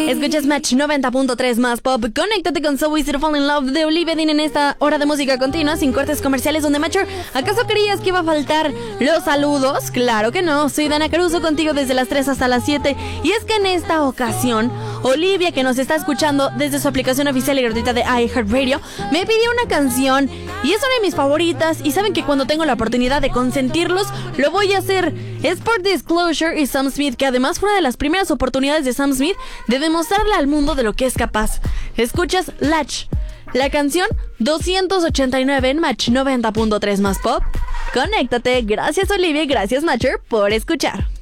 Escuchas Match 90.3 más pop. Conéctate con So Easy to Fall in Love de Olivia Dean en esta hora de música continua sin cortes comerciales donde Matcher. ¿Acaso creías que iba a faltar los saludos? Claro que no. Soy Dana Caruso contigo desde las 3 hasta las 7. Y es que en esta ocasión, Olivia, que nos está escuchando desde su aplicación oficial y gratuita de iHeartRadio, me pidió una canción y es una de mis favoritas. Y saben que cuando tengo la oportunidad de consentirlos, lo voy a hacer. Es por Disclosure y Sam Smith, que además fue una de las primeras oportunidades de Sam Smith de demostrarle al mundo de lo que es capaz. Escuchas Latch, la canción 289 en Match 90.3 más pop. Conéctate. Gracias Olivia y gracias Matcher por escuchar.